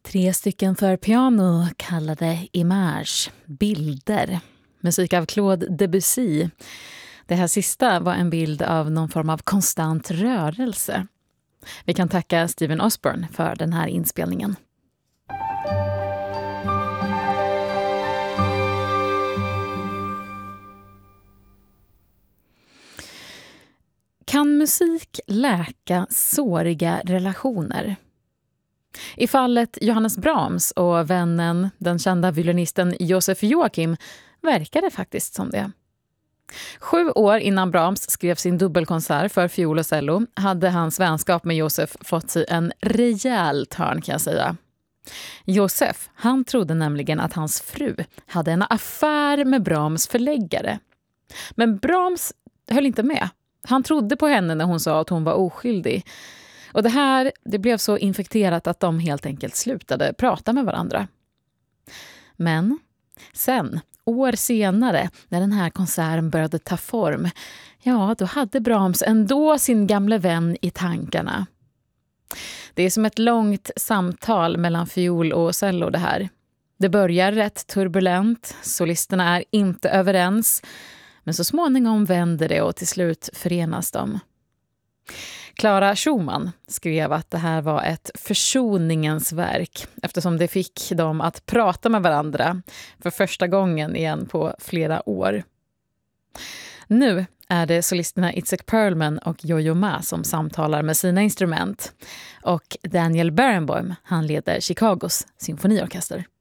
3 stycken för piano kallade Images, bilder. Musik av Claude Debussy. Det här sista var en bild av någon form av konstant rörelse. Vi kan tacka Stephen Osborne för den här inspelningen. Kan musik läka såriga relationer? I fallet Johannes Brahms och vännen, den kända violinisten Josef Joachim, verkar det faktiskt som det. 7 år innan Brahms skrev sin dubbelkonsert för fiol och cello hade hans vänskap med Josef fått sig en rejäl törn, kan jag säga. Josef, han trodde nämligen att hans fru hade en affär med Brahms förläggare. Men Brahms höll inte med. Han trodde på henne när hon sa att hon var oskyldig. Och det blev så infekterat att de helt enkelt slutade prata med varandra. Men sen, år senare, när den här konserten började ta form, ja, då hade Brahms ändå sin gamla vän i tankarna. Det är som ett långt samtal mellan fiol och cello det här. Det börjar rätt turbulent, solisterna är inte överens, men så småningom vänder det och till slut förenas de. Clara Schumann skrev att det här var ett försoningens verk eftersom det fick dem att prata med varandra för första gången igen på flera år. Nu är det solisterna Itzhak Perlman och Yo-Yo Ma som samtalar med sina instrument och Daniel Barenboim, han leder Chicagos symfoniorkester.